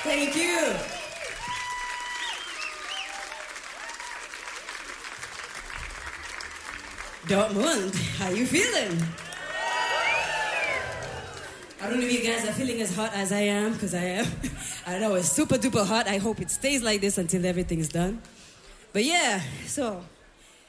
Thank you. Dortmund, how you feeling? I don't know if you guys are feeling as hot as I am, because I am. I know it's super duper hot. I hope it stays like this until everything's done. But yeah, so